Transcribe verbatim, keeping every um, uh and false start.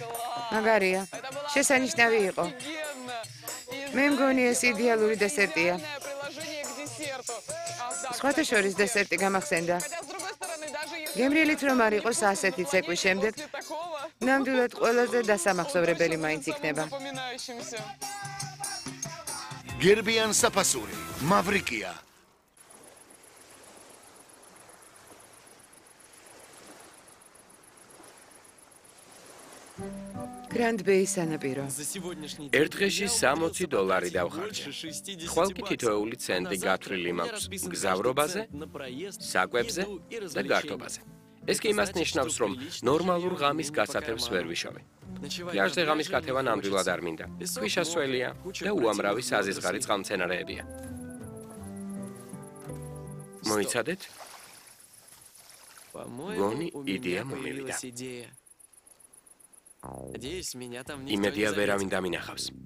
მაგარია. შესანიშნავი იყო. მე მგონი ეს იდეალური დესერტია. სხვათა შორის დესერტი გამახსენდა. გემრიელით რომ არ იყოს ასეთი ცეკვის შემდეგ, ნამდვილად ყველაზე დასამახსოვრებელი მაინც იქნება. გერბიან საფასური, მავრიკია. Grand Bay სანაპირო. ერთ დღეში სამოცი დოლარი დავხარჯე. ხვალკი თითოეული ცენტი გათვლილი მაქვს გზავრობაზე, საკვებზე და გართობაზე. ეს კი იმას ნიშნავს, რომ ნორმალურ ღამის გასათევს ვერ ვიშოვე. პლაჟზე ღამის გათევა ნამდვილად არ მინდა. ქვიშასველია და უამრავი საზიზღარი წყალმცენარეებია. მოიცადეთ? გონი იდეა მომივიდა. იმედია ვერავინ დამინახავს.